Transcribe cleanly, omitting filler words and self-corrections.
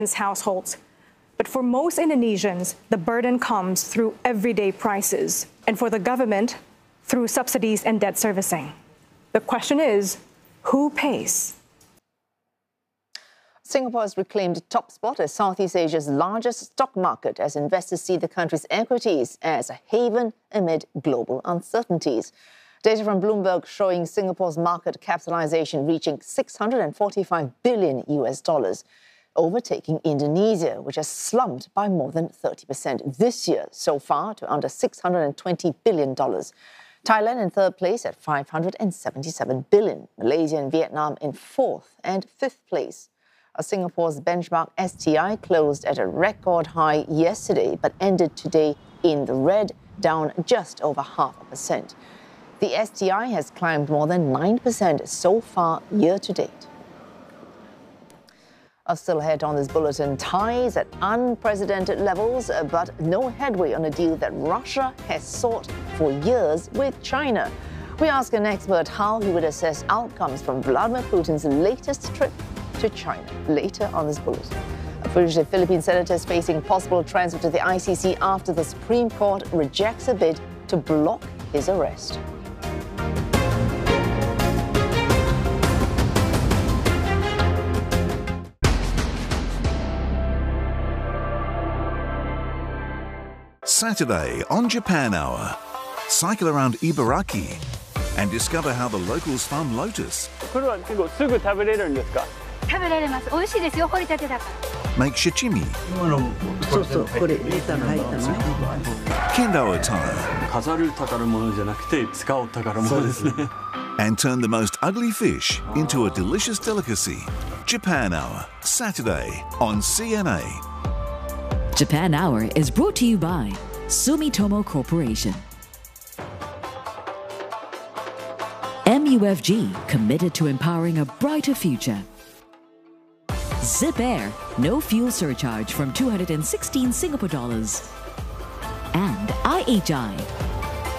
households. But for most Indonesians, the burden comes through everyday prices, and for the government, through subsidies and debt servicing. The question is, who pays? Singapore has reclaimed top spot as Southeast Asia's largest stock market as investors see the country's equities as a haven amid global uncertainties. Data from Bloomberg showing Singapore's market capitalization reaching $645 billion, overtaking Indonesia, which has slumped by more than 30% this year so far to under $620 billion. Thailand in third place at $577 billion. Malaysia and Vietnam in fourth and fifth place. Singapore's benchmark STI closed at a record high yesterday, but ended today in the red, down just over 0.5%. The STI has climbed more than 9% so far year to date. Still ahead on this bulletin, ties at unprecedented levels, but no headway on a deal that Russia has sought for years with China. We ask an expert how he would assess outcomes from Vladimir Putin's latest trip to China later on this bulletin. A fugitive Philippine senator is facing possible transfer to the ICC after the Supreme Court rejects a bid to block his arrest. Saturday on Japan Hour. Cycle around Ibaraki and discover how the locals farm lotus. Make sashimi. Kendo attire. And turn the most ugly fish into a delicious delicacy. Japan Hour, Saturday on CNA. Japan Hour is brought to you by Sumitomo Corporation. MUFG, committed to empowering a brighter future. Zip Air, no fuel surcharge from 216 Singapore dollars. And IHI,